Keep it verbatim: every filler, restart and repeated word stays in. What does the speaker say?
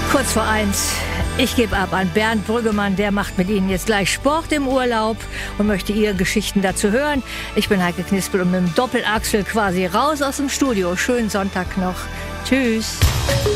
Kurz vor eins. Ich gebe ab an Bernd Brüggemann, der macht mit Ihnen jetzt gleich Sport im Urlaub und möchte Ihre Geschichten dazu hören. Ich bin Heike Knispel und mit dem Doppelachsel quasi raus aus dem Studio. Schönen Sonntag noch. Tschüss.